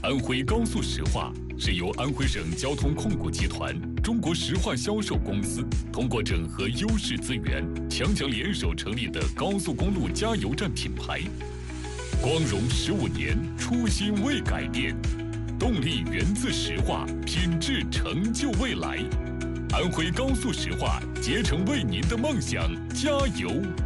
安徽高速石化是由安徽省交通控股集团、中国石化销售公司通过整合优势资源，强强联手成立的高速公路加油站品牌。光荣15年，初心未改变，动力源自石化，品质成就未来。安徽高速石化，竭诚为您的梦想加油。